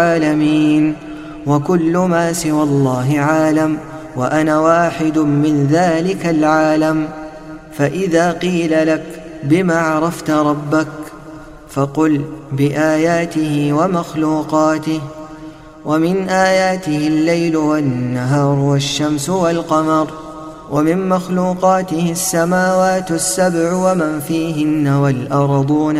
العالمين، وكل ما سوى الله عالم، وأنا واحد من ذلك العالم. فإذا قيل لك بما عرفت ربك فقل بآياته ومخلوقاته. ومن آياته الليل والنهار والشمس والقمر، ومن مخلوقاته السماوات السبع ومن فيهن والأرضون